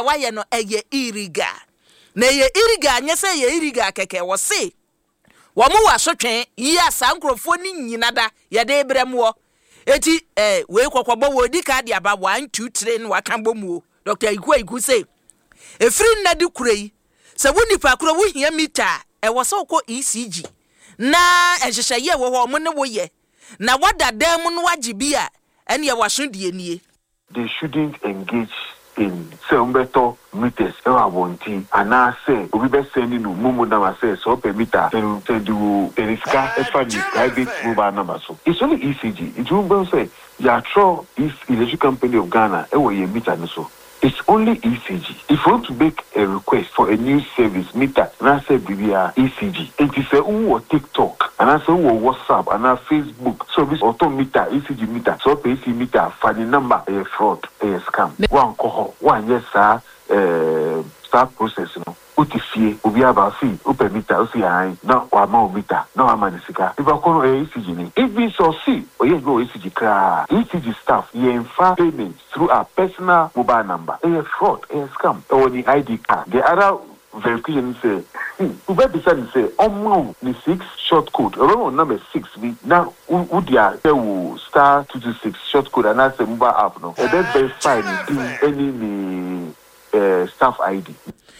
waye no eye iriga na ye iriga nyese ye iriga keke wo se wo mo wasotwen yi asankrofo ni nyinada ye de bremwo eti we kokwobo wo di ka dia ba 1 2 3 no waka bomu Dr. Iku say efiri na di kurei se woni pa kuro wo hia mita wo se ko ECG na ehyehyeye wo ho mo ne wo ye na wada dem no wagibia ene ye wasodie nie. They shouldn't engage in Umbeto meters wanti and I say we be sending you mumu na say so per meter send you periska efani private mobile number. So it's only ECG. It will say ya tro is electric company of Ghana ye meter so. It's only ECG. If you want to make a request for a new service meter, and I say BBR ECG, it is a or TikTok, and I say WhatsApp, and I Facebook. So this auto meter, ECG meter, so ECG meter, funny number, a fraud, a scam. One cohort, one yes sir, start processing. Utifie, ubiaba fee, upe meter, usi ai, no wama meter, no amanisika. If I call ECG ni, if we so see, or you go ECG cra, ECG staff, ye infa payments through our personal mobile number. A fraud, a scam, or the ID card. The other verification say, ube beside say, the 6 short code, around number 6 we now udia will star 226 short code and that's a mobile app no. And then verify any staff ID.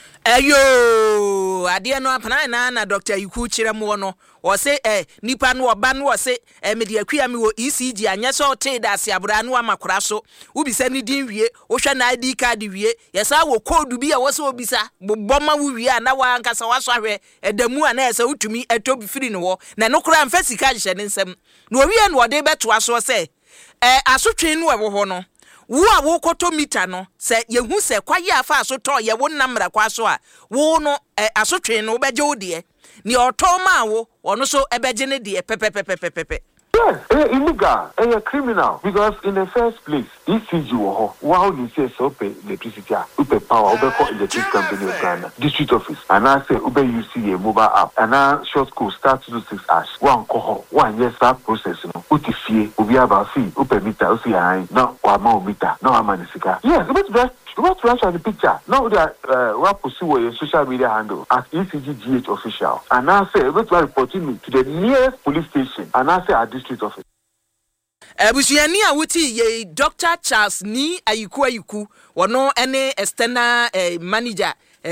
Ayo ade no apana na Dr. Iku chiremo no o se nipa no oba no o se me de akua me wo ECG anya so te da se abura no amakora so ubisa ni din wie wo hwe na ID card wie yesa wo code bi a wo se obisa boboma wo wie na wa ankasa waso ahwe edamu a na yesa utumi etobi firi no wo na no kora mfa sika hye ne nsem na owie no de beto aso se asotwen no wo ho no wo a wo koto meter no se yehu se kwaye afa aso to ye wo namra kwa so a wo no asotwe no beje wo de ni otoma wo ono so ebeje ne de pepepepepepe. Yes, illegal, a criminal. Because in the first place, ECG wow, you say so pay electricity, upe power, ube call electric company of Ghana, district office, and I say ube UCA mobile app, and I short code start 226 ash, one cohort, 1 year start process, utifie, ubiaba fee, upe meter, uci, no wama meter, no amanisika. Yes, let's rush on the picture. Now that what pursue your social media handle at ECGGH official, and I say let's reporting me to the nearest police station, and I say at district office. Busuani awuti ye Dr. Charles ni ayuku wono ene external manager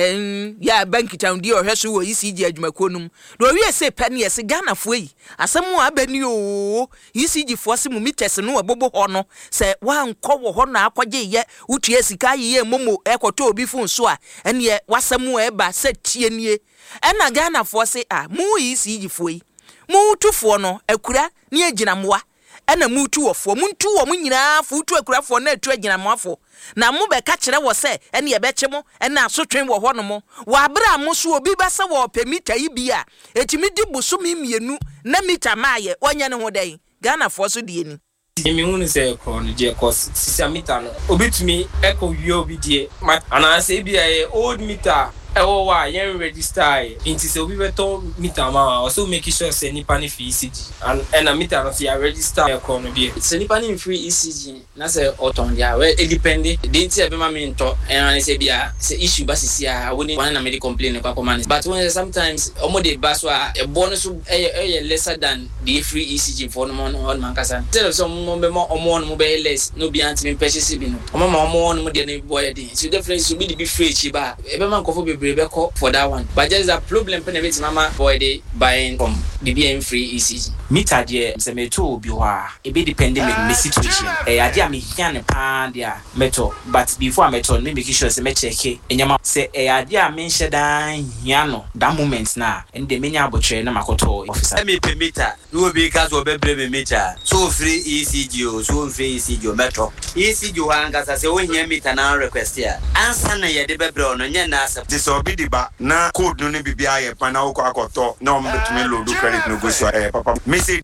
ya bank town di ohweso wo ECG adwumakonum do wie se pani ye se Ghana fo yi asemu abani o ECG fo se mu meters no abobo ho no se wan kɔ wo ho na akɔgye ye utua sika ye momo ekoto obi fun so a ene ye wasemu eba se tie nie ena Ghana fo se mu ECG fo yi mu tufo no akura ne agina moa ena mutu wofo muntu wo nyina futu akurafo na atu agina moafo na mu be ka kire wo se ene ye beche mo ena asotwen wo ho no mo wa bra mo so obi ba se wo pe mita yi bia etimi di busu mi mienu na mita maaye onye ne ho den Ghana fo so die ni emi hunu se ko no je ko sisa mita no obitumi eko wie obi die ana se bia ye old meter wa yen register into se obi beto meter ma also make sure say nipa ni free ECG and a meter no ya register e ko no bi se nipa ni free ECG na se oton dia we depend dey ti e be ma me nto and say bia se issue ba sisi a woni one na me complain kwa command but when sometimes omo dey baso a bonus e lesser than the free ECG for no man kasa tell some mo be mo omo no be less no be anti me purchase bi no omo no dey na boy dey so definitely so be the free chi ba e be man kofo for that one but there's a problem with mama boy they buying from BBM free ECG meter there se meto bi wa e be depending me situation ade am hia ne pa dia meto but before meto me make sure se me check enyama se ade am nhye dan hia no that moment na and the menya abotwe na makoto officer me pe meter no be cause obebre me meter so free ECG o so free ECG o meto ECG wa ngasa se wo hia meter na request ya answer na ye de bebre no nya na accept so bi di ba na code no ne bibia ye pa na wo akoto na o betumi load credit no go so papa message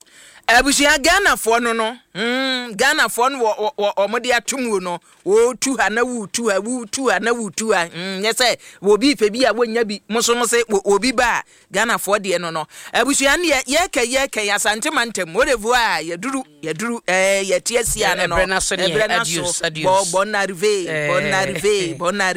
abusia Ghana fo no Ghana fo no omode atumu no wo tu ha na wu tu ha na wu tu ha yese wo bi pe bi a wonya bi muso se obi ba Ghana fo de no abusia ne ye ka ya sante mantem wo revu a ye duru ye tiesia no no ebre na so bon arrivé